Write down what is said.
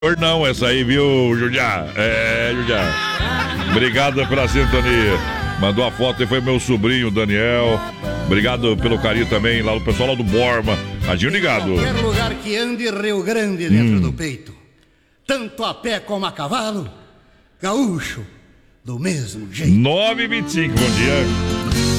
Não, essa aí, viu, Judiá? Judiá. Obrigado pela sintonia. Mandou a foto e foi meu sobrinho, Daniel. Obrigado pelo carinho também, lá o pessoal lá do Borma. Radinho ligado. Qualquer lugar que ande, Rio Grande dentro do peito. Tanto a pé como a cavalo, gaúcho, do mesmo jeito. 9h25, bom dia.